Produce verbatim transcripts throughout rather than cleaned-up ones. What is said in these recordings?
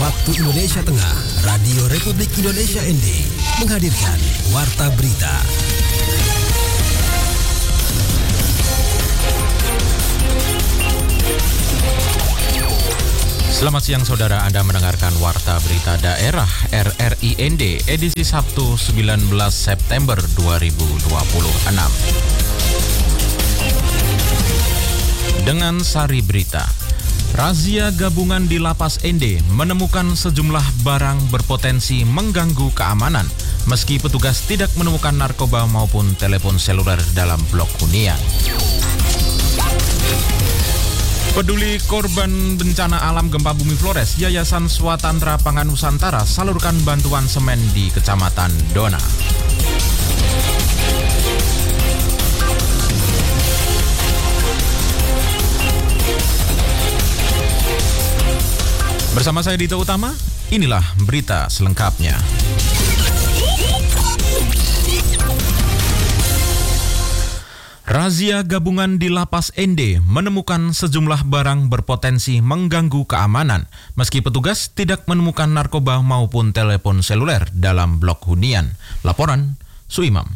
Waktu Indonesia Tengah, Radio Republik Indonesia N D menghadirkan Warta Berita. Selamat siang saudara, Anda mendengarkan Warta Berita Daerah R R I N D edisi Sabtu sembilan belas September dua ribu dua puluh enam. Dengan sari berita, razia gabungan di Lapas N D menemukan sejumlah barang berpotensi mengganggu keamanan meski petugas tidak menemukan narkoba maupun telepon seluler dalam blok hunian. Peduli korban bencana alam gempa bumi Flores, Yayasan Swatantra Pangan Nusantara salurkan bantuan semen di Kecamatan Dona. Bersama saya Dito Utama, inilah berita selengkapnya. Razia gabungan di Lapas N D menemukan sejumlah barang berpotensi mengganggu keamanan meski petugas tidak menemukan narkoba maupun telepon seluler dalam blok hunian. Laporan Suimam.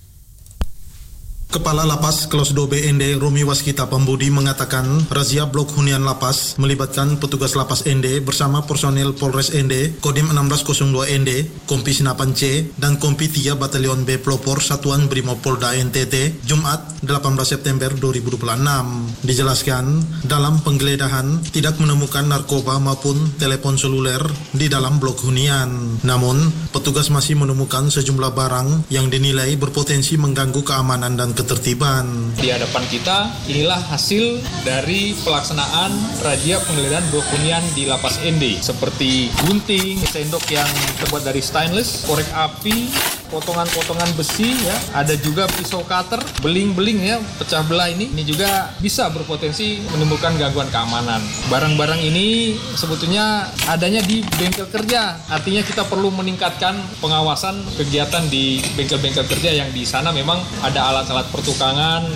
Kepala Lapas Kelas dua B N D Romi Waskita Pambudi mengatakan razia blok hunian Lapas melibatkan petugas Lapas N D bersama personil Polres N D, Kodim enam belas nol dua N D, Kompi Senapan C, dan Kompi tiga Batalion B Pelopor Satuan Brimopolda N T T, Jumat delapan belas September dua ribu dua puluh enam. Dijelaskan, dalam penggeledahan tidak menemukan narkoba maupun telepon seluler di dalam blok hunian. Namun, petugas masih menemukan sejumlah barang yang dinilai berpotensi mengganggu keamanan dan ketertiban. Di hadapan kita, inilah hasil dari pelaksanaan razia penggeledahan blok hunian di Lapas N D, seperti gunting, sendok yang terbuat dari stainless, korek api, potongan-potongan besi, ya, ada juga pisau cutter, beling-beling ya, pecah belah ini, ini juga bisa berpotensi menimbulkan gangguan keamanan. Barang-barang ini sebetulnya adanya di bengkel kerja, artinya kita perlu meningkatkan pengawasan kegiatan di bengkel-bengkel kerja yang di sana memang ada alat-alat pertukangan,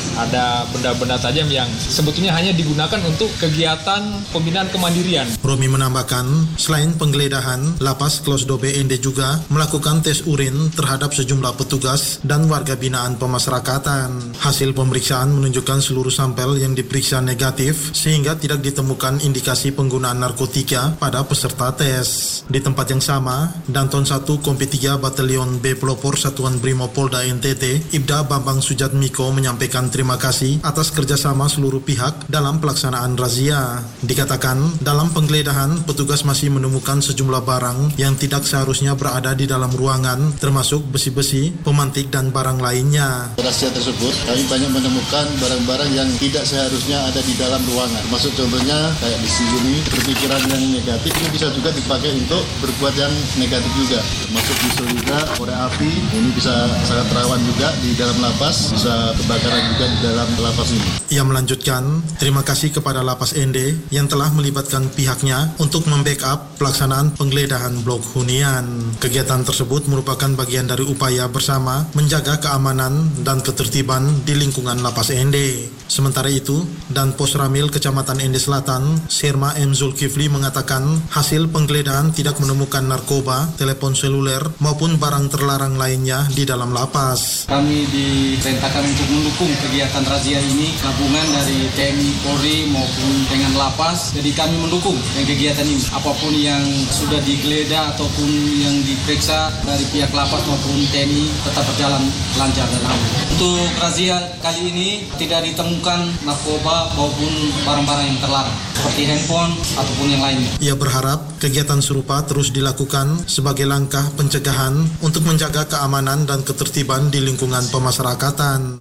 ada benda-benda tajam yang sebetulnya hanya digunakan untuk kegiatan pembinaan kemandirian. Romi menambahkan, selain penggeledahan, Lapas Kelas dua B N D juga melakukan tes urin terhadap sejumlah petugas dan warga binaan pemasyarakatan. Hasil pemeriksaan menunjukkan seluruh sampel yang diperiksa negatif sehingga tidak ditemukan indikasi penggunaan narkotika pada peserta tes. Di tempat yang sama, Danton satu Kompi tiga Batalion B Pelopor Satuan Brimopolda N T T, Ibda Bambang Sujatmiko menyampaikan terima kasih atas kerjasama seluruh pihak dalam pelaksanaan razia. Dikatakan, dalam penggeledahan, petugas masih menemukan sejumlah barang yang tidak seharusnya berada di dalam ruangan, termasuk besi-besi, pemantik, dan barang lainnya. Razia tersebut, kami banyak menemukan barang-barang yang tidak seharusnya ada di dalam ruangan. Termasuk contohnya, kayak di sini, berpikiran yang negatif, ini bisa juga dipakai untuk berbuat yang negatif juga. Termasuk pisau juga, korek api, ini bisa sangat rawan juga di dalam lapas, bisa kebakaran juga di dalam lapas ini. Ia melanjutkan, terima kasih kepada Lapas N D yang telah melibatkan pihaknya untuk membackup pelaksanaan penggeledahan blok hunian. Kegiatan tersebut merupakan bagian dari upaya bersama menjaga keamanan dan ketertiban di lingkungan Lapas N D. Sementara itu, Dan Pos Ramil Kecamatan N D Selatan, Sherma M. Zulkifli mengatakan hasil penggeledahan tidak menemukan narkoba, telepon seluler, maupun barang terlarang lainnya di dalam lapas. Kami diperintahkan untuk mendukung kegiatan razia ini, gabungan dari T N I, Polri maupun dengan lapas. Jadi kami mendukung kegiatan ini. Apapun yang sudah digeledah ataupun yang diperiksa dari pihak lapas maupun T N I tetap berjalan lancar dan aman. Untuk razia kali ini tidak ditemukan narkoba maupun barang-barang yang terlarang seperti handphone ataupun yang lainnya. Ia berharap kegiatan serupa terus dilakukan sebagai langkah pencegahan untuk menjaga keamanan dan ketertiban di lingkungan pemasyarakatan.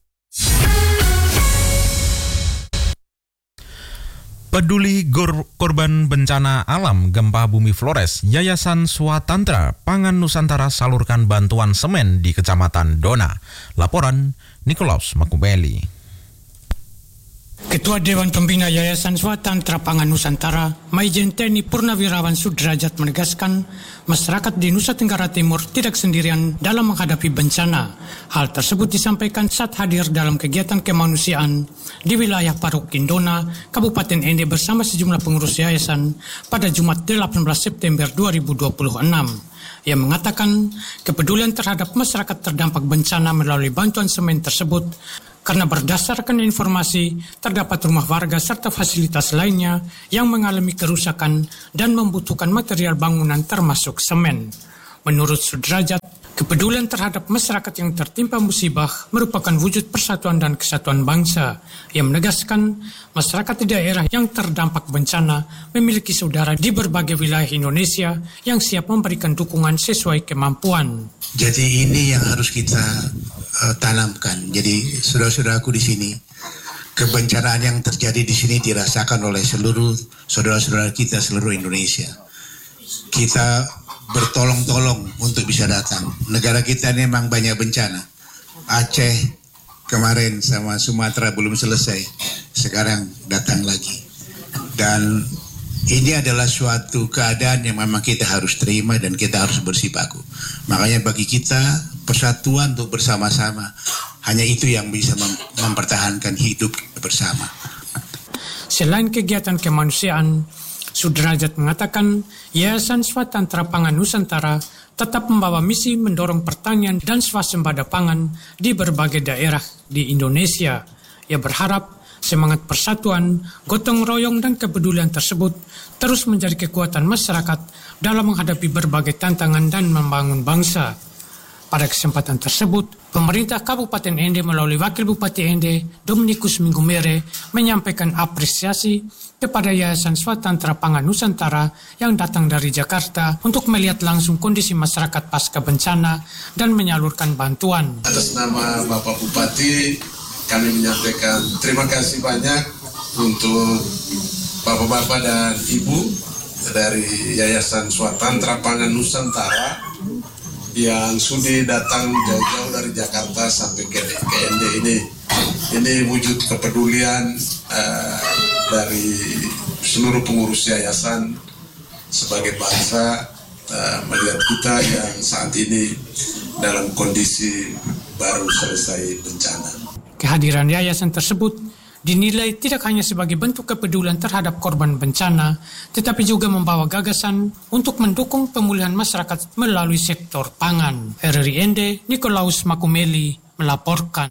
Peduli gor- korban bencana alam gempa bumi Flores, Yayasan Swatantra Pangan Nusantara salurkan bantuan semen di Kecamatan Dona. Laporan Nikolaus Makubeli. Ketua Dewan Pembina Yayasan Swatantra Pangan Nusantara, Maijen Teni Purnawirawan Sudrajat menegaskan, masyarakat di Nusa Tenggara Timur tidak sendirian dalam menghadapi bencana. Hal tersebut disampaikan saat hadir dalam kegiatan kemanusiaan di wilayah Paruk Indona, Kabupaten Ende bersama sejumlah pengurus yayasan pada Jumat delapan belas September dua ribu dua puluh enam. Ia mengatakan kepedulian terhadap masyarakat terdampak bencana melalui bantuan semen tersebut karena berdasarkan informasi terdapat rumah warga serta fasilitas lainnya yang mengalami kerusakan dan membutuhkan material bangunan termasuk semen. Menurut Sudrajat, kepedulian terhadap masyarakat yang tertimpa musibah merupakan wujud persatuan dan kesatuan bangsa. Ia menegaskan masyarakat di daerah yang terdampak bencana memiliki saudara di berbagai wilayah Indonesia yang siap memberikan dukungan sesuai kemampuan. Jadi ini yang harus kita uh, tanamkan. Jadi saudara-saudaraku di sini, kebencanaan yang terjadi di sini dirasakan oleh seluruh saudara-saudara kita seluruh Indonesia. Kita bertolong-tolong untuk bisa datang. Negara kita ini memang banyak bencana. Aceh kemarin sama Sumatera belum selesai, sekarang datang lagi. Dan ini adalah suatu keadaan yang memang kita harus terima dan kita harus bersipaku. Makanya bagi kita persatuan untuk bersama-sama, hanya itu yang bisa mem- mempertahankan hidup bersama. Selain kegiatan kemanusiaan, Sudrajat mengatakan Yayasan Swatantra Pangan Nusantara tetap membawa misi mendorong pertanian dan swasembada pangan di berbagai daerah di Indonesia. Ia berharap semangat persatuan, gotong royong dan kepedulian tersebut terus menjadi kekuatan masyarakat dalam menghadapi berbagai tantangan dan membangun bangsa. Pada kesempatan tersebut, pemerintah Kabupaten Ende melalui Wakil Bupati Ende, Dominikus Minggumere, menyampaikan apresiasi kepada Yayasan Swatantra Pangan Nusantara yang datang dari Jakarta untuk melihat langsung kondisi masyarakat pasca bencana dan menyalurkan bantuan. Atas nama Bapak Bupati, kami menyampaikan terima kasih banyak untuk Bapak-Bapak dan Ibu dari Yayasan Swatantra Pangan Nusantara yang sudah datang jauh-jauh dari Jakarta sampai ke, ke N D ini. Ini wujud kepedulian uh, dari seluruh pengurus yayasan sebagai bangsa uh, melihat kita yang saat ini dalam kondisi baru selesai bencana. Kehadiran yayasan tersebut dinilai tidak hanya sebagai bentuk kepedulian terhadap korban bencana, tetapi juga membawa gagasan untuk mendukung pemulihan masyarakat melalui sektor pangan. R R I Ende, Nikolaus Makumeli melaporkan.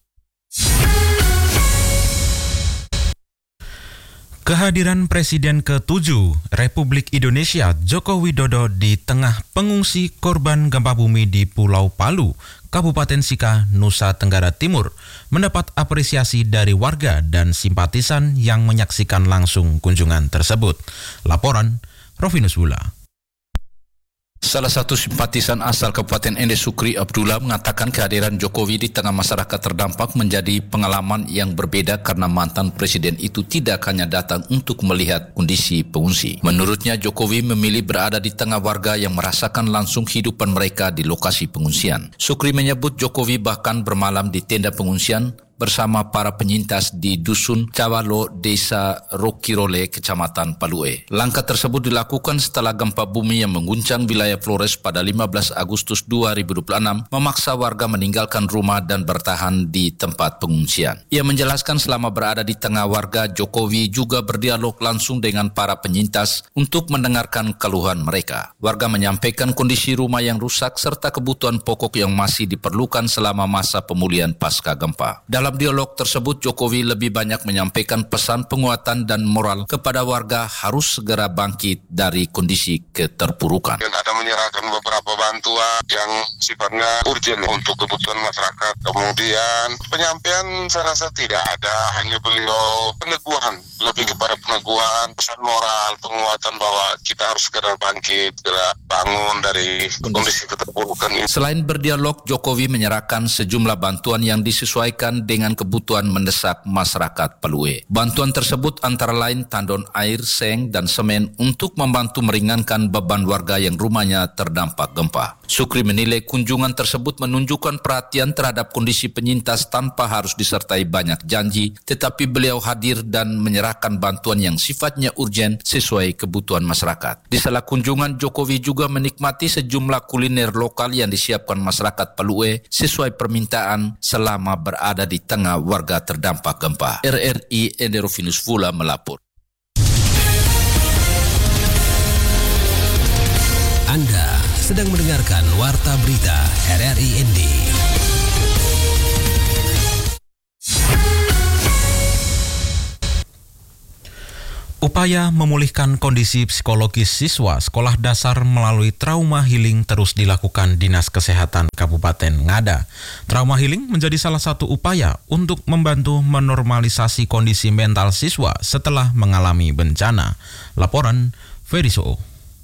Kehadiran Presiden ketujuh Republik Indonesia Joko Widodo di tengah pengungsi korban gempa bumi di Pulau Palu, Kabupaten Sika, Nusa Tenggara Timur, mendapat apresiasi dari warga dan simpatisan yang menyaksikan langsung kunjungan tersebut. Laporan Rovinus Bula. Salah satu simpatisan asal Kabupaten Ende, Sukri Abdullah, mengatakan kehadiran Jokowi di tengah masyarakat terdampak menjadi pengalaman yang berbeda karena mantan presiden itu tidak hanya datang untuk melihat kondisi pengungsi. Menurutnya, Jokowi memilih berada di tengah warga yang merasakan langsung kehidupan mereka di lokasi pengungsian. Sukri menyebut Jokowi bahkan bermalam di tenda pengungsian bersama para penyintas di Dusun Cawalo, Desa Rokirole, Kecamatan Palue. Langkah tersebut dilakukan setelah gempa bumi yang mengguncang wilayah Flores pada lima belas Agustus dua ribu dua puluh enam memaksa warga meninggalkan rumah dan bertahan di tempat pengungsian. Ia menjelaskan selama berada di tengah warga, Jokowi juga berdialog langsung dengan para penyintas untuk mendengarkan keluhan mereka. Warga menyampaikan kondisi rumah yang rusak serta kebutuhan pokok yang masih diperlukan selama masa pemulihan pasca gempa. Dalam dialog tersebut, Jokowi lebih banyak menyampaikan pesan penguatan dan moral kepada warga harus segera bangkit dari kondisi keterpurukan. Dan ada menyerahkan beberapa bantuan yang sifatnya urgent untuk kebutuhan masyarakat. Kemudian penyampaian saya rasa tidak ada, hanya beliau peneguhan, lebih kepada peneguhan, pesan moral, penguatan bahwa kita harus segera bangkit, segera bangun dari kondisi keterpurukan ini. Selain berdialog, Jokowi menyerahkan sejumlah bantuan yang disesuaikan dengan kebutuhan mendesak masyarakat Palue. Bantuan tersebut antara lain tandon air, seng, dan semen untuk membantu meringankan beban warga yang rumahnya terdampak gempa. Sukri menilai kunjungan tersebut menunjukkan perhatian terhadap kondisi penyintas tanpa harus disertai banyak janji, tetapi beliau hadir dan menyerahkan bantuan yang sifatnya urgen sesuai kebutuhan masyarakat. Di sela kunjungan, Jokowi juga menikmati sejumlah kuliner lokal yang disiapkan masyarakat Palue sesuai permintaan selama berada di tengah warga terdampak gempa. R R I Enderovinus Vula melapor. Anda sedang mendengarkan Warta Berita R R I N D. Upaya memulihkan kondisi psikologis siswa sekolah dasar melalui trauma healing terus dilakukan Dinas Kesehatan Kabupaten Ngada. Trauma healing menjadi salah satu upaya untuk membantu menormalisasi kondisi mental siswa setelah mengalami bencana. Laporan Ferry Soo.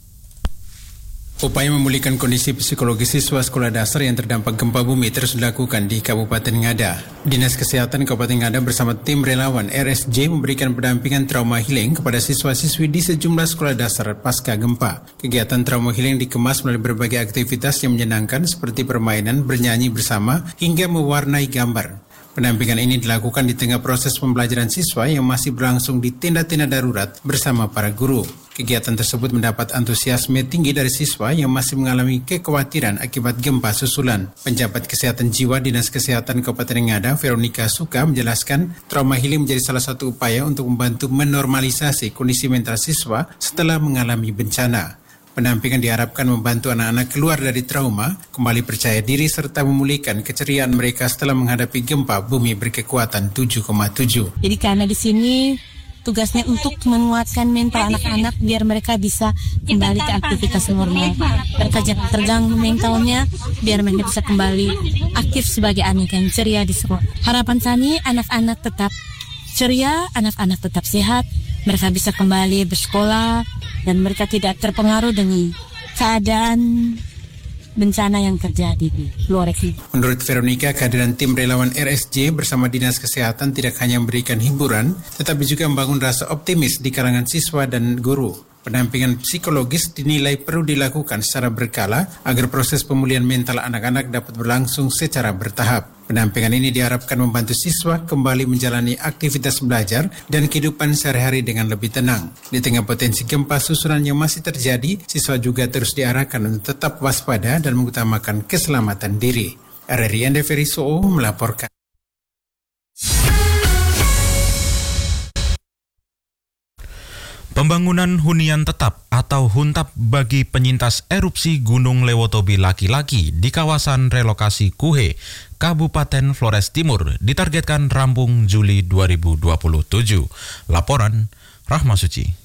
Upaya memulihkan kondisi psikologis siswa sekolah dasar yang terdampak gempa bumi terus dilakukan di Kabupaten Ngada. Dinas Kesehatan Kabupaten Ngada bersama tim relawan R S J memberikan pendampingan trauma healing kepada siswa-siswi di sejumlah sekolah dasar pasca gempa. Kegiatan trauma healing dikemas melalui berbagai aktivitas yang menyenangkan seperti permainan, bernyanyi bersama, hingga mewarnai gambar. Pendampingan ini dilakukan di tengah proses pembelajaran siswa yang masih berlangsung di tenda-tenda darurat bersama para guru. Kegiatan tersebut mendapat antusiasme tinggi dari siswa yang masih mengalami kekhawatiran akibat gempa susulan. Penjabat Kesehatan Jiwa Dinas Kesehatan Kabupaten Ngada, Veronica Suka, menjelaskan trauma healing menjadi salah satu upaya untuk membantu menormalisasi kondisi mental siswa setelah mengalami bencana. Pendampingan diharapkan membantu anak-anak keluar dari trauma, kembali percaya diri serta memulihkan keceriaan mereka setelah menghadapi gempa bumi berkekuatan tujuh koma tujuh. Jadi karena di sini tugasnya untuk menguatkan mental anak-anak biar mereka bisa kembali ke aktivitas normal. Mereka jangan terganggu mentalnya biar mereka bisa kembali aktif sebagai anak yang ceria di sekolah. Harapan kami anak-anak tetap ceria, anak-anak tetap sehat, mereka bisa kembali bersekolah dan mereka tidak terpengaruh dengan keadaan bencana yang terjadi di luar negeri. Menurut Veronica, kehadiran tim relawan R S J bersama Dinas Kesehatan tidak hanya memberikan hiburan, tetapi juga membangun rasa optimis di kalangan siswa dan guru. Pendampingan psikologis dinilai perlu dilakukan secara berkala agar proses pemulihan mental anak-anak dapat berlangsung secara bertahap. Pendampingan ini diharapkan membantu siswa kembali menjalani aktivitas belajar dan kehidupan sehari-hari dengan lebih tenang. Di tengah potensi gempa susulan yang masih terjadi, siswa juga terus diarahkan untuk tetap waspada dan mengutamakan keselamatan diri. R R I N D Ferry Soo melaporkan. Pembangunan hunian tetap atau huntap bagi penyintas erupsi Gunung Lewotobi laki-laki di kawasan relokasi Kuhe, Kabupaten Flores Timur ditargetkan rampung Juli dua ribu dua puluh tujuh. Laporan Rahma Suci.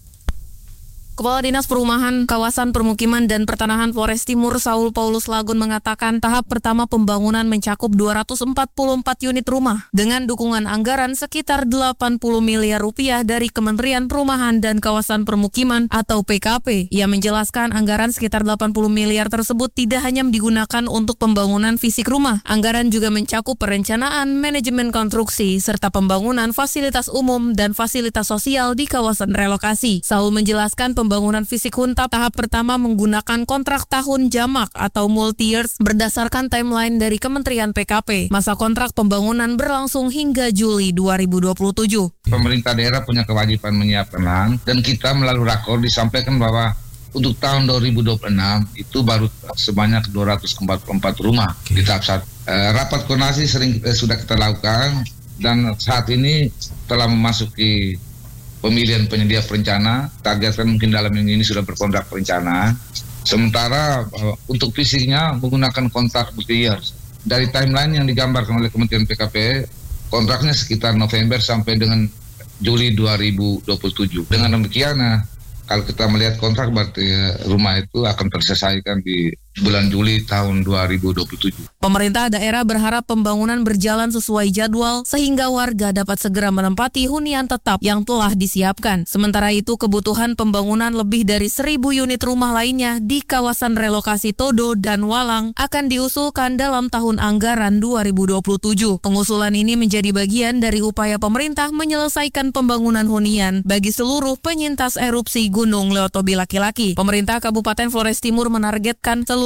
Kepala Dinas Perumahan, Kawasan Permukiman dan Pertanahan Flores Timur, Saul Paulus Lagun mengatakan tahap pertama pembangunan mencakup dua ratus empat puluh empat unit rumah dengan dukungan anggaran sekitar delapan puluh miliar rupiah dari Kementerian Perumahan dan Kawasan Permukiman atau P K P. Ia menjelaskan anggaran sekitar delapan puluh miliar tersebut tidak hanya digunakan untuk pembangunan fisik rumah. Anggaran juga mencakup perencanaan, manajemen konstruksi, serta pembangunan fasilitas umum dan fasilitas sosial di kawasan relokasi. Saul menjelaskan pembangunan fisik huntap tahap pertama menggunakan kontrak tahun jamak atau multi-years berdasarkan timeline dari Kementerian P K P. Masa kontrak pembangunan berlangsung hingga Juli dua ribu dua puluh tujuh. Pemerintah daerah punya kewajiban menyiapkan lahan dan kita melalui rakor disampaikan bahwa untuk tahun dua ribu dua puluh enam itu baru sebanyak dua ratus empat puluh empat rumah di tahap satu. Eh, rapat koordinasi sering eh, sudah kita lakukan dan saat ini telah memasuki pemilihan penyedia perencana, targetkan mungkin dalam minggu ini sudah berkontrak perencanaan. Sementara uh, untuk fisiknya menggunakan kontrak multi-years. Dari timeline yang digambarkan oleh Kementerian P K P, kontraknya sekitar November sampai dengan Juli dua ribu dua puluh tujuh. Dengan demikian, nah, kalau kita melihat kontrak berarti rumah itu akan terselesaikan di bulan Juli tahun dua ribu dua puluh tujuh. Pemerintah daerah berharap pembangunan berjalan sesuai jadwal sehingga warga dapat segera menempati hunian tetap yang telah disiapkan. Sementara itu, kebutuhan pembangunan lebih dari seribu unit rumah lainnya di kawasan relokasi Todo dan Walang akan diusulkan dalam tahun anggaran dua ribu dua puluh tujuh. Pengusulan ini menjadi bagian dari upaya pemerintah menyelesaikan pembangunan hunian bagi seluruh penyintas erupsi Gunung Lewotobi laki-laki. Pemerintah Kabupaten Flores Timur menargetkan seluruh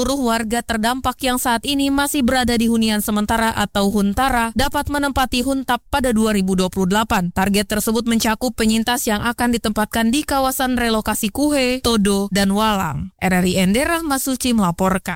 seluruh warga terdampak yang saat ini masih berada di hunian sementara atau Huntara dapat menempati Huntap pada dua ribu dua puluh delapan. Target tersebut mencakup penyintas yang akan ditempatkan di kawasan relokasi Kuhe, Todo, dan Walang. R R I Ende Rahmat Suci melaporkan.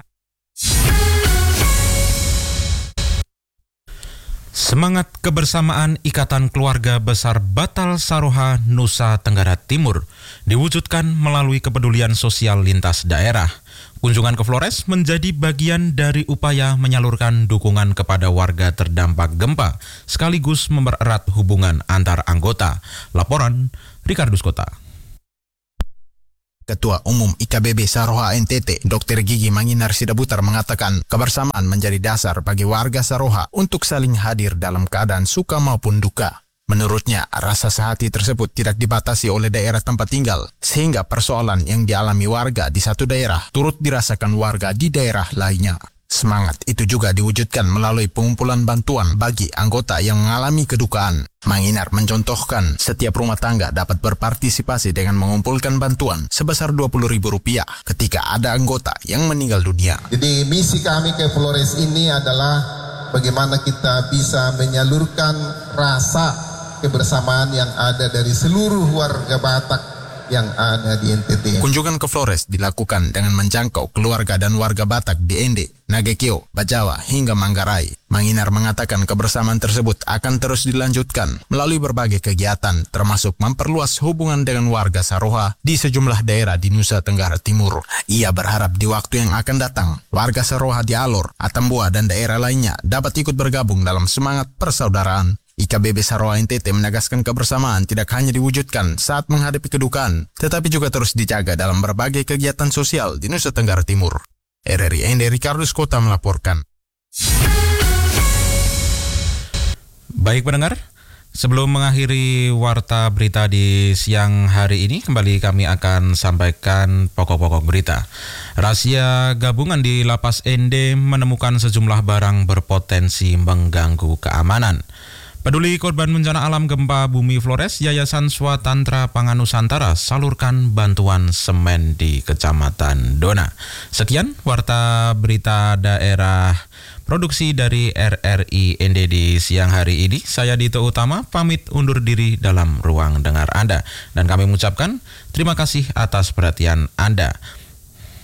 Semangat kebersamaan Ikatan Keluarga Besar Batal Saroha, Nusa Tenggara Timur diwujudkan melalui kepedulian sosial lintas daerah. Kunjungan ke Flores menjadi bagian dari upaya menyalurkan dukungan kepada warga terdampak gempa, sekaligus mempererat hubungan antar anggota. Laporan Rikardus Kota. Ketua Umum I K B B Saroha N T T, Dokter Gigi Manginar Sidabutar mengatakan kebersamaan menjadi dasar bagi warga Saroha untuk saling hadir dalam keadaan suka maupun duka. Menurutnya, rasa sehati tersebut tidak dibatasi oleh daerah tempat tinggal, sehingga persoalan yang dialami warga di satu daerah turut dirasakan warga di daerah lainnya. Semangat itu juga diwujudkan melalui pengumpulan bantuan bagi anggota yang mengalami kedukaan. Manginar mencontohkan setiap rumah tangga dapat berpartisipasi dengan mengumpulkan bantuan sebesar dua puluh ribu rupiah ketika ada anggota yang meninggal dunia. Jadi misi kami ke Flores ini adalah bagaimana kita bisa menyalurkan rasa kebersamaan yang ada dari seluruh warga Batak yang ada di N T T. Kunjungan ke Flores dilakukan dengan menjangkau keluarga dan warga Batak di Ende, Nagekeo, Bajawa, hingga Manggarai. Manginar mengatakan kebersamaan tersebut akan terus dilanjutkan melalui berbagai kegiatan, termasuk memperluas hubungan dengan warga Saroha di sejumlah daerah di Nusa Tenggara Timur. Ia berharap di waktu yang akan datang, warga Saroha di Alor, Atambua, dan daerah lainnya dapat ikut bergabung dalam semangat persaudaraan. I K B B Saroha N T T menegaskan kebersamaan tidak hanya diwujudkan saat menghadapi kedukaan, tetapi juga terus dijaga dalam berbagai kegiatan sosial di Nusa Tenggara Timur. R R I Ende Rikardus Kota melaporkan. Baik pendengar, sebelum mengakhiri warta berita di siang hari ini, kembali kami akan sampaikan pokok-pokok berita. Rahasia gabungan di Lapas Ende menemukan sejumlah barang berpotensi mengganggu keamanan. Peduli korban bencana alam gempa bumi Flores, Yayasan Swatantra Pangan Nusantara salurkan bantuan semen di Kecamatan Dona. Sekian warta berita daerah produksi dari R R I N D di siang hari ini. Saya Dito Utama pamit undur diri dalam ruang dengar Anda. Dan kami mengucapkan terima kasih atas perhatian Anda.